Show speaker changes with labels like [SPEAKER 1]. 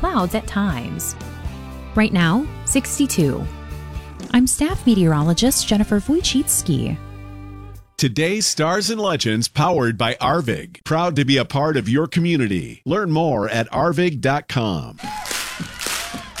[SPEAKER 1] clouds at times. Right now, 62. I'm staff meteorologist Jennifer Wojcicki.
[SPEAKER 2] Today's Stars and Legends powered by Arvig. Proud to be a part of your community. Learn more at arvig.com.